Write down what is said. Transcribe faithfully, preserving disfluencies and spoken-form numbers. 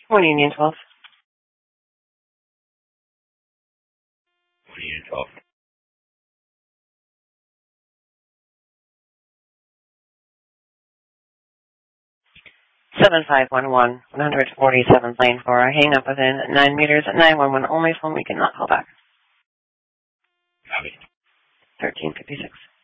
one Union twelve. one Union twelve. seven five one one, one forty-seventh lane four. Hang up within nine meters at nine one one only. Phone we cannot call back. Copy. thirteen fifty-six.